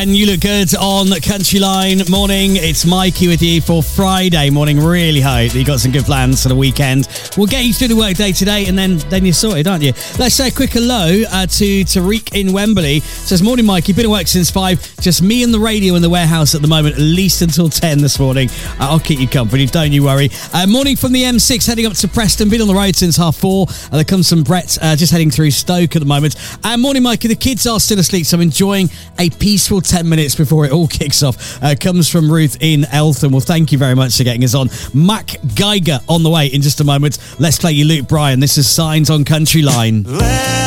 and you look good on Country Line. Morning, it's Mikey with you for Friday morning. Really hope that you got some good plans for the weekend. We'll get you through the work day today, and then you're sorted, aren't you? Let's say a quick hello to Tariq in Wembley. Says, morning, Mikey. Been at work since 5. Just me and the radio in the warehouse at the moment, at least until 10 this morning. I'll keep you company, don't you worry. Morning from the M6, heading up to Preston. Been on the road since 4:30. There comes some Brett just heading through Stoke at the moment. Morning, Mikey. The kids are still asleep, so I'm enjoying a peaceful 10 minutes before it all kicks off. Comes from Ruth in Eltham. Well, thank you very much for getting us on. Mac Geiger on the way in just a moment. Let's play you Luke Bryan. This is Signs on Country Line.